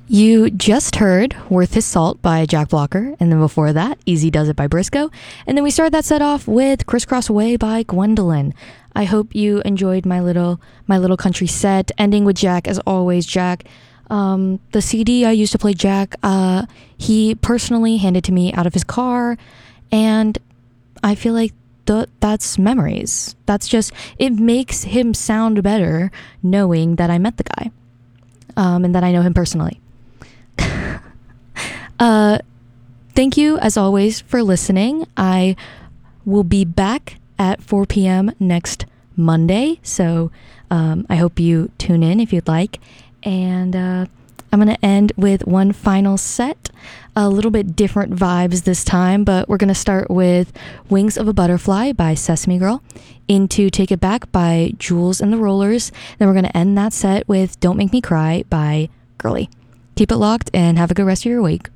You just heard Worth His Salt by Jack Blocker, and then before that, Easy Does It by Briscoe. And then we started that set off with Crisscross Away by Gwendolyn. I hope you enjoyed my little country set, ending with Jack as always. Jack, the CD I used to play Jack, he personally handed to me out of his car, and I feel like that's memories. That's just, it makes him sound better knowing that I met the guy, and that I know him personally. Thank you as always for listening. I will be back at 4 p.m. next Monday, so I hope you tune in if you'd like. And I'm going to end with one final set, a little bit different vibes this time, but we're going to start with Wings of a Butterfly by Sesame Girl, into Take It Back by Jules and the Rollers. Then we're going to end that set with Don't Make Me Cry by Girly. Keep it locked and have a good rest of your week.